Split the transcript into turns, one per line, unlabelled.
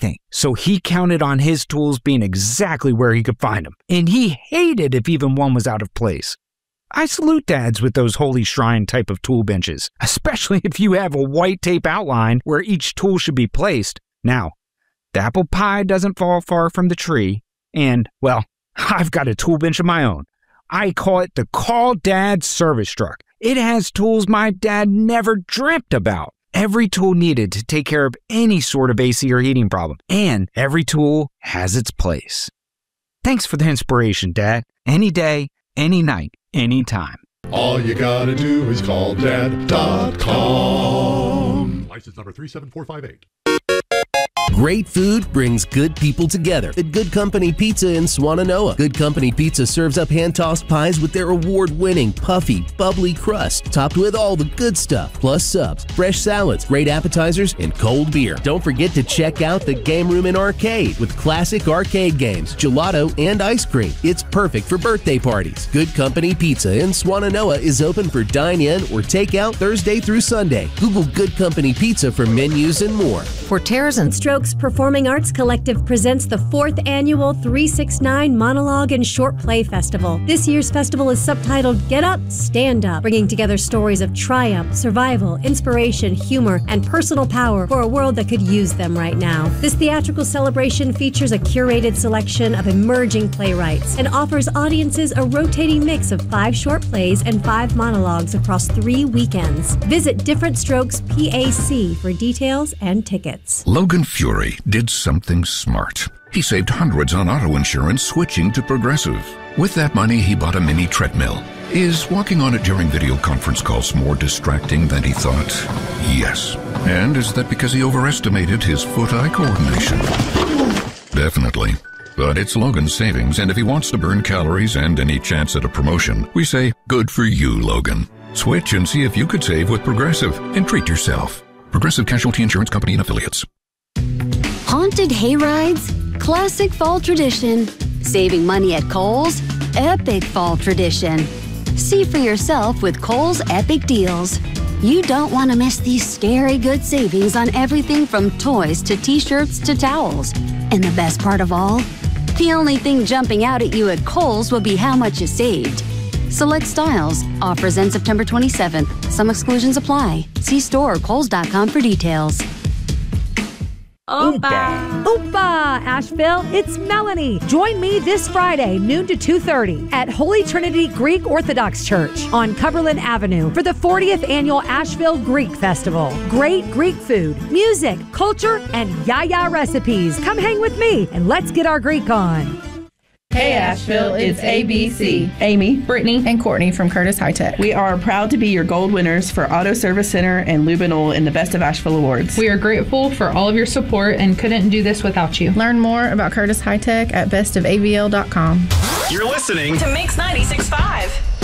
anything, so he counted on his tools being exactly where he could find them, and he hated if even one was out of place. I salute dads with those holy shrine type of tool benches, especially if you have a white tape outline where each tool should be placed. Now, the apple pie doesn't fall far from the tree, and, well, I've got a tool bench of my own. I call it the Call Dad Service Truck. It has tools my dad never dreamt about. Every tool needed to take care of any sort of AC or heating problem, and every tool has its place. Thanks for the inspiration, Dad. Any day, any night, anytime.
All you gotta do is call dad.com. License number 37458.
Great food brings good people together at Good Company Pizza in Swannanoa. Good Company Pizza serves up hand-tossed pies with their award-winning, puffy, bubbly crust, topped with all the good stuff, plus subs, fresh salads, great appetizers, and cold beer. Don't forget to check out the game room and arcade with classic arcade games, gelato, and ice cream. It's perfect for birthday parties. Good Company Pizza in Swannanoa is open for dine-in or take-out Thursday through Sunday. Google Good Company Pizza for menus and more.
For Tears and Strokes Performing Arts Collective presents the 4th annual 369 Monologue and Short Play Festival. This year's festival is subtitled Get Up, Stand Up, bringing together stories of triumph, survival, inspiration, humor, and personal power for a world that could use them right now. This theatrical celebration features a curated selection of emerging playwrights and offers audiences a rotating mix of 5 short plays and 5 monologues across 3 weekends. Visit Different Strokes PAC for details and tickets.
Logan Fury did something smart. He saved hundreds on auto insurance switching to Progressive. With that money, he bought a mini treadmill. Is walking on it during video conference calls more distracting than he thought? Yes. And is that because he overestimated his foot-eye coordination? Definitely. But it's Logan's savings, and if he wants to burn calories and any chance at a promotion, we say, good for you, Logan. Switch and see if you could save with Progressive and treat yourself. Progressive Casualty Insurance Company and Affiliates.
Haunted hayrides? Classic fall tradition. Saving money at Kohl's? Epic fall tradition. See for yourself with Kohl's Epic Deals. You don't want to miss these scary good savings on everything from toys to t-shirts to towels. And the best part of all? The only thing jumping out at you at Kohl's will be how much you saved. Select styles. Offers end September 27th. Some exclusions apply. See store or kohls.com for details.
Oompa! Oompa! Asheville, it's Melanie. Join me this Friday, noon to 2:30 at Holy Trinity Greek Orthodox Church on Cumberland Avenue for the 40th Annual Asheville Greek Festival. Great Greek food, music, culture, and yaya recipes. Come hang with me and let's get our Greek on.
Hey Asheville, it's ABC. Amy, Brittany, and Courtney from Curtis High Tech. We are proud to be your gold winners for Auto Service Center and Lube & Oil in the Best of Asheville Awards.
We are grateful for all of your support and couldn't do this without you.
Learn more about Curtis High Tech at bestofavl.com.
You're listening
to Mix 96.5.